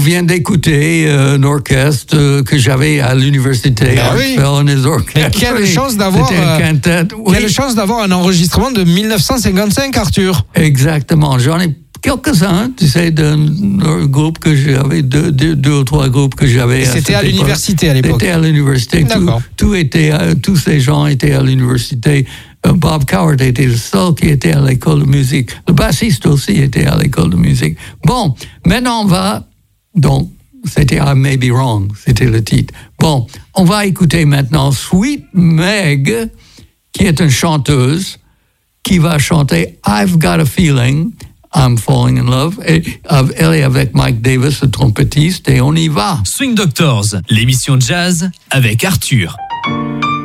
vient d'écouter un orchestre que j'avais à l'université. Oui. Et quelle chance d'avoir quelle chance d'avoir un enregistrement de 1955, Arthur. Exactement. J'en ai quelques-uns, tu sais, d'un groupe que j'avais, deux ou trois groupes que j'avais. C'était à l'université à l'époque. C'était à l'université. D'accord. Tous ces gens étaient à l'université. Bob Coward était le seul qui était à l'école de musique. Le bassiste aussi était à l'école de musique. Bon, maintenant on va... Donc, c'était I May Be Wrong, c'était le titre. Bon, on va écouter maintenant Sweet Meg, qui est une chanteuse, qui va chanter I've Got a Feeling, I'm Falling in Love. Et elle est avec Mike Davis, le trompettiste, et on y va. Swing Doctors, l'émission jazz avec Arthur.